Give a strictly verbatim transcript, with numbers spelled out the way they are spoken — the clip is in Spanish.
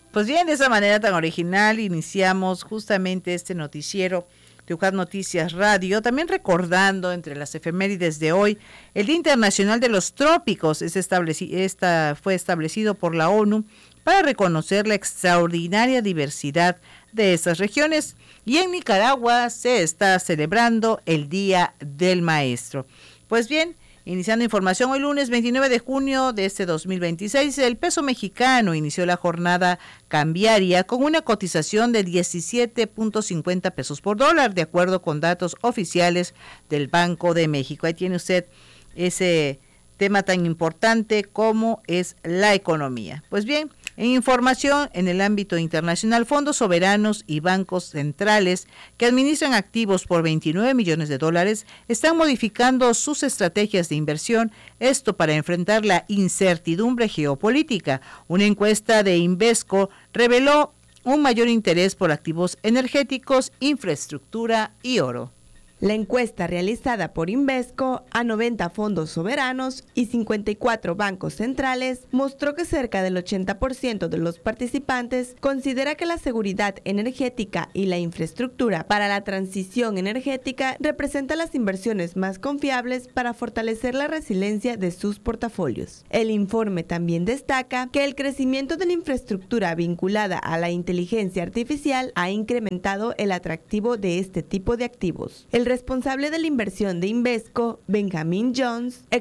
Pues bien, de esa manera tan original iniciamos justamente este noticiero de U J A T Noticias Radio, también recordando entre las efemérides de hoy el Día Internacional de los Trópicos. Es estableci- esta fue establecido por la ONU para reconocer la extraordinaria diversidad de estas regiones, y en Nicaragua se está celebrando el Día del Maestro. Pues bien, iniciando información, hoy lunes veintinueve de junio de este dos mil veintiséis, el peso mexicano inició la jornada cambiaria con una cotización de diecisiete punto cincuenta pesos por dólar, de acuerdo con datos oficiales del Banco de México. Ahí tiene usted ese tema tan importante como es la economía. Pues bien, en información en el ámbito internacional, fondos soberanos y bancos centrales que administran activos por veintinueve millones de dólares están modificando sus estrategias de inversión, esto para enfrentar la incertidumbre geopolítica. Una encuesta de Invesco reveló un mayor interés por activos energéticos, infraestructura y oro. La encuesta realizada por Invesco a noventa fondos soberanos y cincuenta y cuatro bancos centrales mostró que cerca del ochenta por ciento de los participantes considera que la seguridad energética y la infraestructura para la transición energética representa las inversiones más confiables para fortalecer la resiliencia de sus portafolios. El informe también destaca que el crecimiento de la infraestructura vinculada a la inteligencia artificial ha incrementado el atractivo de este tipo de activos. El responsable de la inversión de Invesco, Benjamin Jones,